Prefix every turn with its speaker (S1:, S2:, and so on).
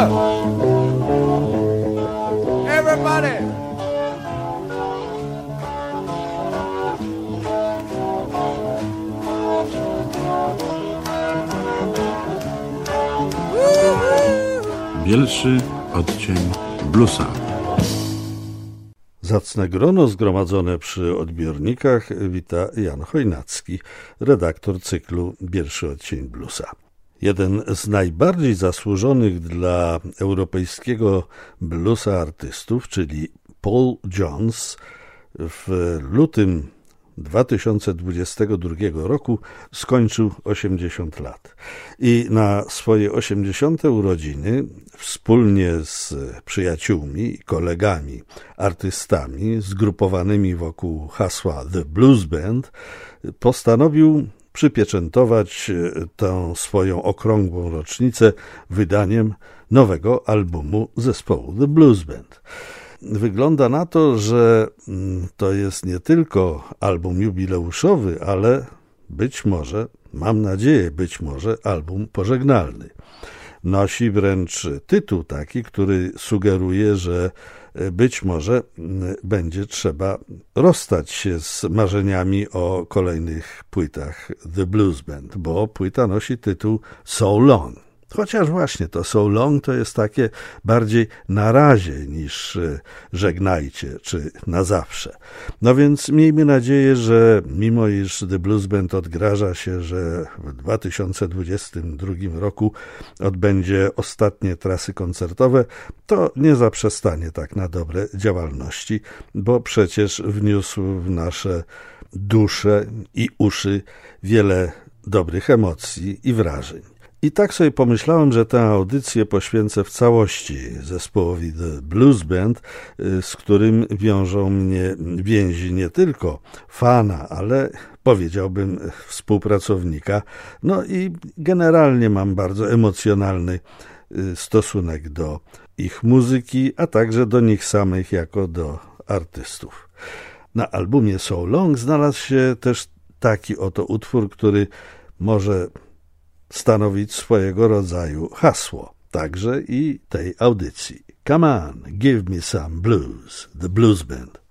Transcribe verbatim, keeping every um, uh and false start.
S1: up! Everybody!
S2: Bielszy odcień bluesa. Zacne grono zgromadzone przy odbiornikach wita Jan Chojnacki, redaktor cyklu Bielszy odcień bluesa. Jeden z najbardziej zasłużonych dla europejskiego bluesa artystów, czyli Paul Jones, w lutym dwa tysiące dwudziestego drugiego roku skończył osiemdziesiąt lat. I na swoje osiemdziesiąte urodziny wspólnie z przyjaciółmi i kolegami, artystami zgrupowanymi wokół hasła The Blues Band postanowił przypieczętować tę swoją okrągłą rocznicę wydaniem nowego albumu zespołu The Blues Band. Wygląda na to, że to jest nie tylko album jubileuszowy, ale być może, mam nadzieję, być może album pożegnalny. Nosi wręcz tytuł taki, który sugeruje, że być może będzie trzeba rozstać się z marzeniami o kolejnych płytach The Blues Band, bo płyta nosi tytuł So Long. Chociaż właśnie to So Long to jest takie bardziej na razie niż żegnajcie, czy na zawsze. No więc miejmy nadzieję, że mimo iż The Blues Band odgraża się, że w dwa tysiące dwudziestym drugim roku odbędzie ostatnie trasy koncertowe, to nie zaprzestanie tak na dobre działalności, bo przecież wniósł w nasze dusze i uszy wiele dobrych emocji i wrażeń. I tak sobie pomyślałem, że tę audycję poświęcę w całości zespołowi The Blues Band, z którym wiążą mnie więzi nie tylko fana, ale powiedziałbym współpracownika. No i generalnie mam bardzo emocjonalny stosunek do ich muzyki, a także do nich samych jako do artystów. Na albumie So Long znalazł się też taki oto utwór, który może stanowić swojego rodzaju hasło, także i tej audycji. Come on, give me some blues, The Blues Band.